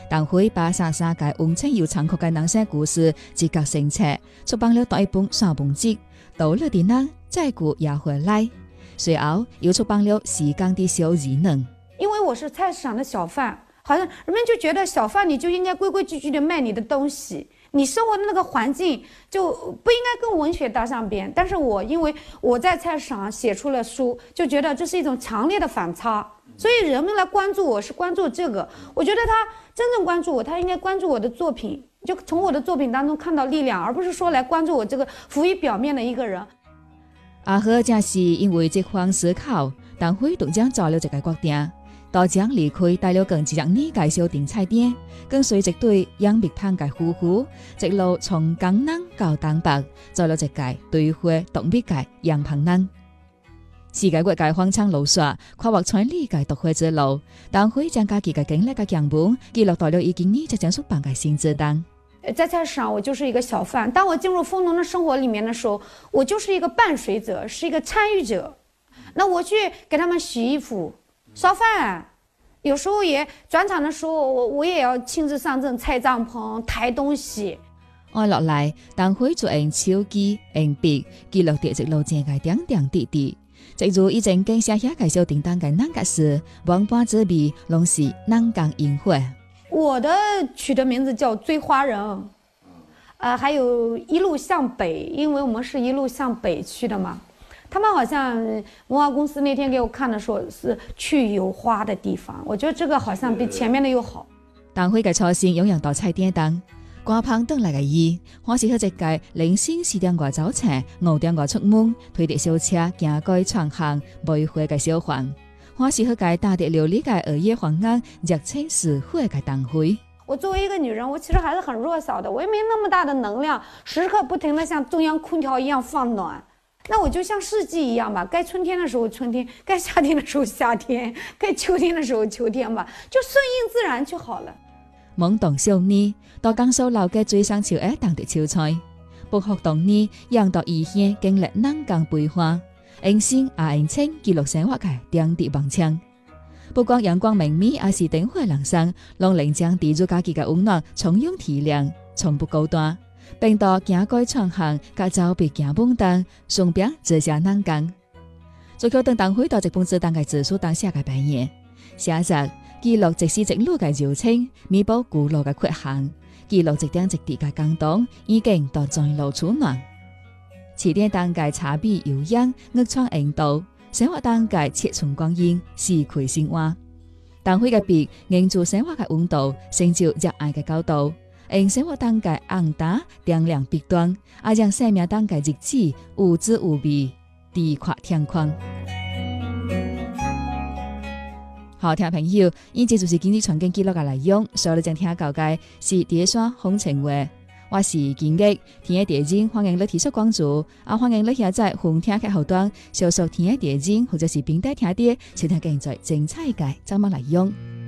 但會把三屆溫情又殘酷嘅人生故事集結成冊，出版了第一本三本集，到了的人再過也回來。隨後又出版了時間的小異能。 因為我是菜市場的小販，好像人們就覺得小販你就應該規規矩矩的賣你的東西，你生活的那個環境就不應該跟文學搭上邊。但是我因為我在菜市場寫出了書，就覺得這是一種強烈的反差，所以人們來關注我是關注這個。我覺得他真正關注我，他應該關注我的作品，就從我的作品當中看到力量，而不是說來關注我這個浮於表面的一個人。 阿和正是因為這番思考，但會獨將做了這個決定，到將離開帶了更幾日呢介小店菜店，跟隨一對楊蜜盼嘅夫婦，一路從江南到東北，做了一個對話獨蜜嘅楊鵬人。世界各界荒腔流沙，跨越千里嘅獨會之路，但會將家己嘅經歷嘅樣本記錄到了已經呢即將出版嘅新字檔。 在菜市場，我就是一個小販。當我進入富農的生活裡面的時候，我就是一個伴隨者，是一個參與者。那我去給他們洗衣服、燒飯，有時候也轉場的時候，我也要親自上陣拆帳篷、抬東西。 按落嚟，但會做用手機、用筆記錄啲一路正嘅點點滴滴。正如以前跟寫下介紹叮當嘅那個事，萬般滋味，攏是南港宴會。 我的取的名字叫追花人，還有一路向北，因為我們是一路向北去的嘛。他們好像文化公司那天給我看的時候是去有花的地方，我覺得這個好像比前面的又好。 但會嘅初心永遠到菜店檔，掛棚等嚟嘅意，我是去一屆凌晨4點外走車，5點外出門，推啲小車行過長巷，賣花嘅小販。我是去屆打啲琉璃嘅葉黃鶯，熱情似火嘅燈會。 我作為一個女人，我其實還是很弱小的，我也沒那麼大的能量，時刻不停地像中央空調一樣放暖。那我就像四季一樣吧，該春天的時候春天，該夏天的時候夏天，該秋天的時候秋天吧，就順應自然就好了。 懵懂少年到江蘇樓嘅最上潮嘅當地潮菜，不學當年讓到異鄉經歷南港變化。用心用情記錄生活嘅點滴忘情，不光陽光明媚，也是燈火闌珊，讓人將地主家己嘅溫暖從容體諒，從不高端，並到行過長巷，甲走別行本檔，順便直下南港。最後等當回到一本字檔嘅字數當下嘅扮演，寫實記錄即時直路嘅柔情，彌補古老嘅缺陷，記錄一點一滴嘅感動，已經到在路處暖。詞典當屆茶筆悠揚，樂創引導；生活當屆切寸光陰，時攜鮮活。當會嘅筆凝住生活嘅溫度，成就熱愛嘅高度。用生活當屆紅打點亮筆端，也讓生命當屆日子無滋無味，地闊天寬。好，聽朋友，以上就是今日傳經記錄嘅內容。所有正聽到嘅是第一雙風情話。我是建傑，聽嘅電影歡迎你提出關注，歡迎你下載紅聽嘅後端，小說聽嘅電影或者是並帶聽啲，收聽更多精彩嘅節目內容。